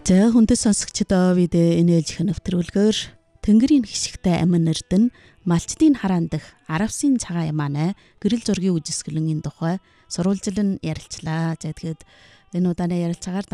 За хүндэт сонсогчдоо видео энэ ээлжих нэвтрүүлгээр Тэнгэрийн хишигтэй амин эрдэнэ Малчдын хараан дах Аравсын цагаан ямаанай гэрэл зургийн үжисгэлэн энэ тухай сурвалжлан ярилцлаа. За тэгэхэд энэ удааны ярилцаагаар